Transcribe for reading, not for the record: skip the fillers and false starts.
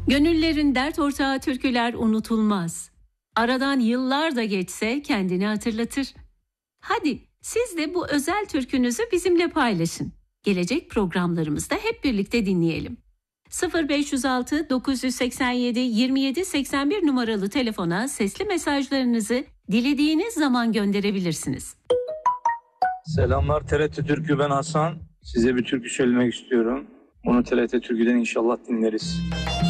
Gönüllerin dert ortağı türküler unutulmaz. Aradan yıllar da geçse kendini hatırlatır. Hadi siz de bu özel türkünüzü bizimle paylaşın. Gelecek programlarımızda hep birlikte dinleyelim. 0506 987 27 81 numaralı telefona sesli mesajlarınızı dilediğiniz zaman gönderebilirsiniz. Selamlar TRT Türkü, ben Hasan. Size bir türkü söylemek istiyorum. Bunu TRT Türkü'den inşallah dinleriz.